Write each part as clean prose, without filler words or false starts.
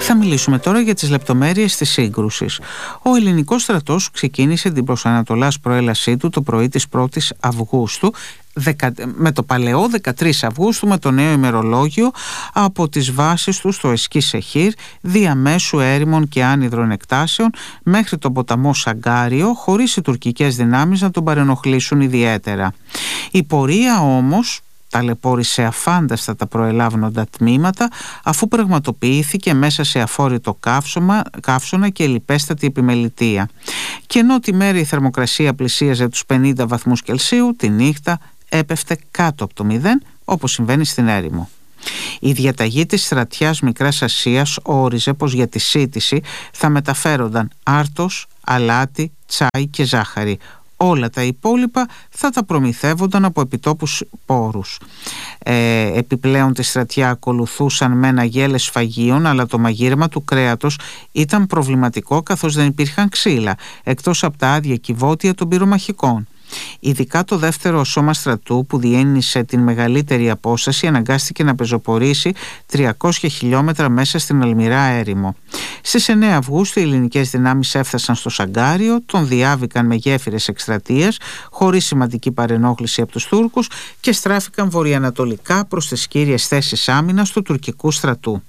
Θα μιλήσουμε τώρα για τις λεπτομέρειες της σύγκρουσης. Ο ελληνικός στρατός ξεκίνησε την προς Ανατολάς προέλασή του το πρωί της 1ης Αυγούστου με το παλαιό 13 Αυγούστου με το νέο ημερολόγιο από τις βάσεις του στο Εσκή Σεχήρ, διαμέσου έρημων και άνυδρων εκτάσεων μέχρι τον ποταμό Σαγκάριο, χωρίς οι τουρκικές δυνάμεις να τον παρενοχλήσουν ιδιαίτερα. Η πορεία όμως ταλαιπώρησε αφάνταστα τα προελάβνοντα τμήματα, αφού πραγματοποιήθηκε μέσα σε αφόρητο καύσωνα και λιπέστατη επιμελητεία. Και ενώ τη μέρα η θερμοκρασία πλησίαζε τους 50 βαθμούς Κελσίου, τη νύχτα έπεφτε κάτω από το 0, όπως συμβαίνει στην έρημο. Η διαταγή της στρατιάς Μικράς Ασίας όριζε πως για τη σύτηση θα μεταφέρονταν άρτος, αλάτι, τσάι και ζάχαρη. Όλα τα υπόλοιπα θα τα προμηθεύονταν από επιτόπους πόρους. Επιπλέον τη στρατιά ακολουθούσαν μένα γέλες σφαγίων, αλλά το μαγείρεμα του κρέατος ήταν προβληματικό καθώς δεν υπήρχαν ξύλα, εκτός από τα άδεια κυβότια των πυρομαχικών. Ειδικά το δεύτερο σώμα στρατού, που διένυσε την μεγαλύτερη απόσταση, αναγκάστηκε να πεζοπορήσει 300 χιλιόμετρα μέσα στην αλμυρά έρημο. Στις 9 Αυγούστου οι ελληνικές δυνάμεις έφτασαν στο Σαγκάριο, τον διάβηκαν με γέφυρες εκστρατείας χωρίς σημαντική παρενόχληση από τους Τούρκους και στράφηκαν βορειοανατολικά προς τις κύριες θέσεις άμυνας του τουρκικού στρατού.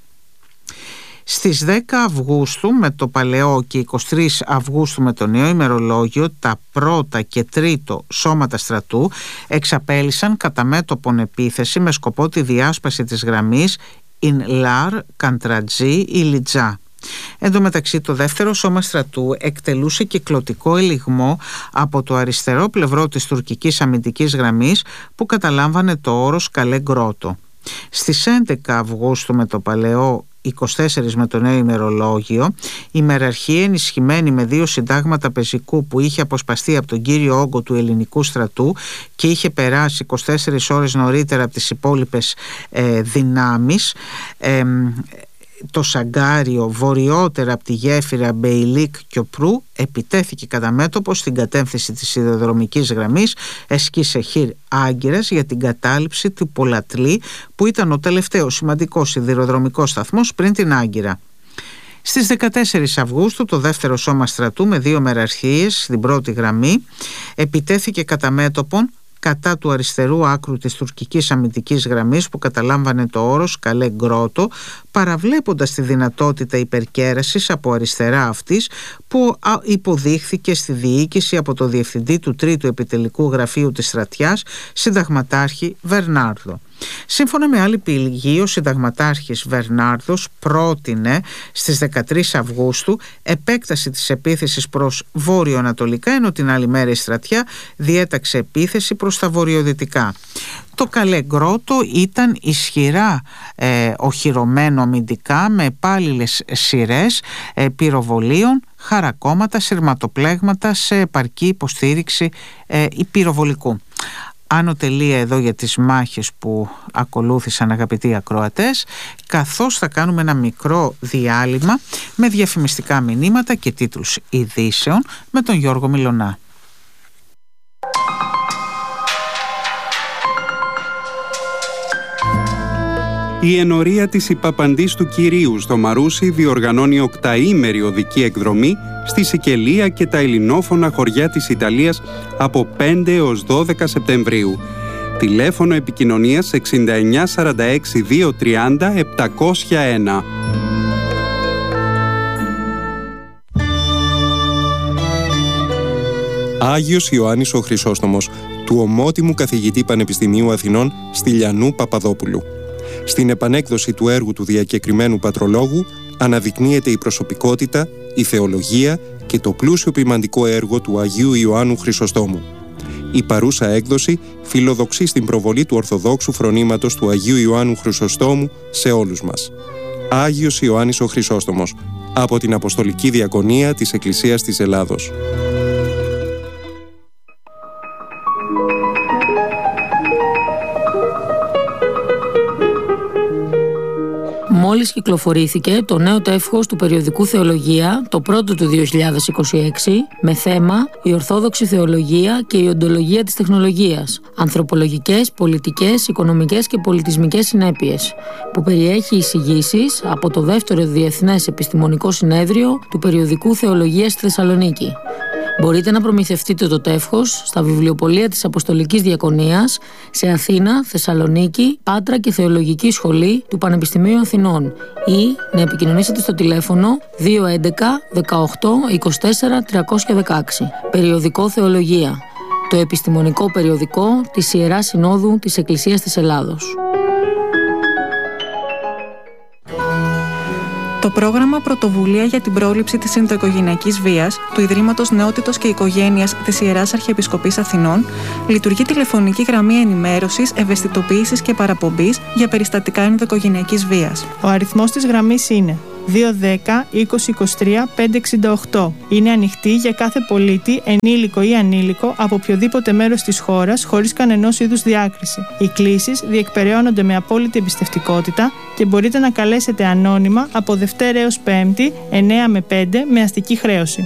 Στις 10 Αυγούστου με το παλαιό και 23 Αυγούστου με το νέο ημερολόγιο, τα πρώτα και τρίτο σώματα στρατού εξαπέλυσαν κατά μέτωπον επίθεση με σκοπό τη διάσπαση της γραμμής Ινλάρ, Καντρατζή, Ηλιτζά. Εν τω μεταξύ το δεύτερο σώμα στρατού εκτελούσε κυκλωτικό ελιγμό από το αριστερό πλευρό της τουρκικής αμυντικής γραμμής που καταλάμβανε το όρος Καλέ Γκρότο. Στις 11 Αυγούστου με το παλαιό 24 με το νέο ημερολόγιο, η μεραρχία ενισχυμένη με 2 συντάγματα πεζικού που είχε αποσπαστεί από τον κύριο όγκο του ελληνικού στρατού και είχε περάσει 24 ώρες νωρίτερα από τις υπόλοιπες δυνάμεις, το Σαγκάριο βορειότερα από τη γέφυρα Μπεϊλίκ και Οπρού, επιτέθηκε κατά μέτωπο στην κατεύθυνση της σιδηροδρομικής γραμμής Εσκή Σεχήρ Άγκυρας για την κατάληψη του Πολατλή, που ήταν ο τελευταίος σημαντικός σιδηροδρομικός σταθμός πριν την Άγκυρα. Στις 14 Αυγούστου το δεύτερο σώμα στρατού με 2 μεραρχίες στην πρώτη γραμμή επιτέθηκε κατά μέτωπον κατά του αριστερού άκρου της τουρκικής αμυντικής γραμμής που καταλάμβανε το όρος Καλέ Γκρότο, παραβλέποντας τη δυνατότητα υπερκέρασης από αριστερά αυτής που υποδείχθηκε στη διοίκηση από το διευθυντή του 3ου Επιτελικού Γραφείου της Στρατιάς, συνταγματάρχη Βερνάρδο. Σύμφωνα με άλλη πηγή, ο συνταγματάρχης Βερνάρδος πρότεινε στις 13 Αυγούστου επέκταση της επίθεσης προς βόρειο-ανατολικά, ενώ την άλλη μέρα η στρατιά διέταξε επίθεση προς τα βορειοδυτικά. Το Καλέ Γκρότο ήταν ισχυρά οχυρωμένο αμυντικά με επάλληλες σειρές πυροβολίων, χαρακόμματα, σειρματοπλέγματα σε επαρκή υποστήριξη πυροβολικού. Άνω τελεία εδώ για τις μάχες που ακολούθησαν, αγαπητοί ακροατές, καθώς θα κάνουμε ένα μικρό διάλειμμα με διαφημιστικά μηνύματα και τίτλους ειδήσεων με τον Γιώργο Μιλωνά. Η ενορία της Υπαπαντής του Κυρίου στο Μαρούσι διοργανώνει 8ήμερη οδική εκδρομή στη Σικελία και τα ελληνόφωνα χωριά της Ιταλίας από 5 έως 12 Σεπτεμβρίου. Τηλέφωνο επικοινωνίας 69 46 230 701. Άγιος Ιωάννης ο Χρυσόστομος, του ομότιμου καθηγητή Πανεπιστημίου Αθηνών Στυλιανού Παπαδόπουλου. Στην επανέκδοση του έργου του διακεκριμένου πατρολόγου αναδεικνύεται η προσωπικότητα, η θεολογία και το πλούσιο ποιμαντικό έργο του Αγίου Ιωάννου Χρυσοστόμου. Η παρούσα έκδοση φιλοδοξεί στην προβολή του Ορθοδόξου φρονήματος του Αγίου Ιωάννου Χρυσοστόμου σε όλους μας. Άγιος Ιωάννης ο Χρυσόστομος, από την Αποστολική Διακονία της Εκκλησίας της Ελλάδος. Μόλις Μόλις κυκλοφορήθηκε το νέο τεύχος του περιοδικού Θεολογία, το πρώτο του 2026, με θέμα «Η Ορθόδοξη Θεολογία και η Οντολογία της Τεχνολογίας. Ανθρωπολογικές, πολιτικές, οικονομικές και πολιτισμικές συνέπειες», που περιέχει εισηγήσεις από το δεύτερο Διεθνές Επιστημονικό Συνέδριο του περιοδικού Θεολογία στη Θεσσαλονίκη. Μπορείτε να προμηθευτείτε το τεύχος στα βιβλιοπωλεία της Αποστολικής Διακονίας σε Αθήνα, Θεσσαλονίκη, Πάτρα και Θεολογική Σχολή του Πανεπιστημίου Αθηνών ή να επικοινωνήσετε στο τηλέφωνο 211 18 24 316. Περιοδικό Θεολογία, το επιστημονικό περιοδικό της Ιεράς Συνόδου της Εκκλησίας της Ελλάδος. Το πρόγραμμα Πρωτοβουλία για την πρόληψη της ενδοοικογενειακής βίας του Ιδρύματος Νεότητος και Οικογένειας της Ιεράς Αρχιεπισκοπής Αθηνών λειτουργεί τηλεφωνική γραμμή ενημέρωσης, ευαισθητοποίησης και παραπομπής για περιστατικά ενδοοικογενειακής βίας. Ο αριθμός της γραμμής είναι 210 20 23 568. Είναι ανοιχτή για κάθε πολίτη, ενήλικο ή ανήλικο, από οποιοδήποτε μέρος της χώρας, χωρίς κανενός είδους διάκριση. Οι κλήσεις διεκπεραιώνονται με απόλυτη εμπιστευτικότητα και μπορείτε να καλέσετε ανώνυμα από Δευτέρα έως Πέμπτη, 9 με 5, με αστική χρέωση.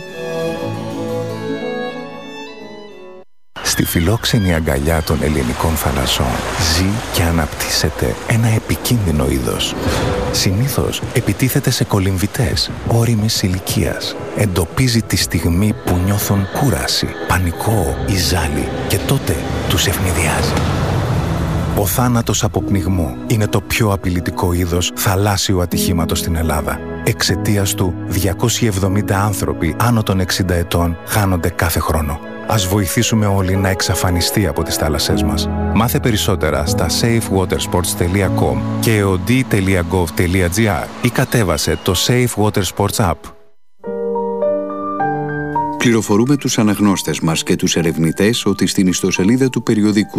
Στη φιλόξενη αγκαλιά των ελληνικών θαλασσών ζει και αναπτύσσεται ένα επικίνδυνο είδος. Συνήθως επιτίθεται σε κολυμβητές ώριμης ηλικίας. Εντοπίζει τη στιγμή που νιώθουν κούραση, πανικό ή ζάλι και τότε τους ευνηδιάζει. Ο θάνατος από πνιγμό είναι το πιο απειλητικό είδος θαλάσσιου ατυχήματος στην Ελλάδα. Εξαιτίας του, 270 άνθρωποι άνω των 60 ετών χάνονται κάθε χρόνο. Ας βοηθήσουμε όλοι να εξαφανιστεί από τις θάλασσές μας. Μάθε περισσότερα στα safewatersports.com και eod.gov.gr ή κατέβασε το Safe Water Sports App. Πληροφορούμε τους αναγνώστες μας και τους ερευνητές ότι στην ιστοσελίδα του περιοδικού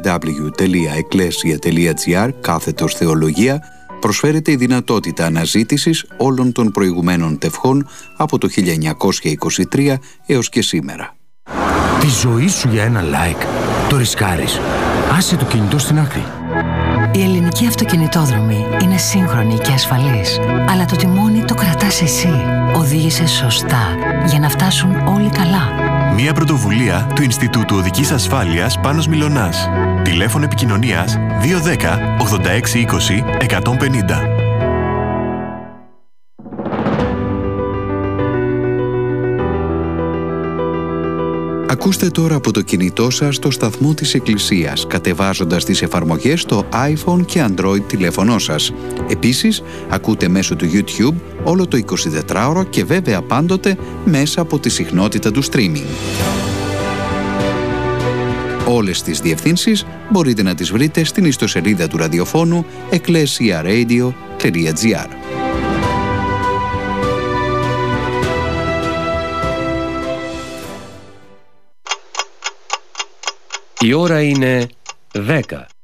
www.ecclesia.gr/θεολογία προσφέρεται η δυνατότητα αναζήτησης όλων των προηγουμένων τευχών από το 1923 έως και σήμερα. Τη ζωή σου για ένα like το ρισκάρεις. Άσε το κινητό στην άκρη. Η ελληνική αυτοκινητόδρομη είναι σύγχρονη και ασφαλής, αλλά το τιμόνι το κρατάς εσύ. Οδήγησε σωστά για να φτάσουν όλοι καλά. Μια πρωτοβουλία του Ινστιτούτου Οδικής Ασφάλειας Πάνος Μιλωνάς. Τηλέφωνο επικοινωνίας 210 86 20 150. Ακούστε τώρα από το κινητό σας το σταθμό της Εκκλησίας, κατεβάζοντας τις εφαρμογές στο iPhone και Android τηλέφωνό σας. Επίσης, ακούτε μέσω του YouTube όλο το 24ωρο και βέβαια πάντοτε μέσα από τη συχνότητα του streaming. Όλες τις διευθύνσεις μπορείτε να τις βρείτε στην ιστοσελίδα του ραδιοφώνου ecclesiaradio.gr. Η ώρα είναι 10.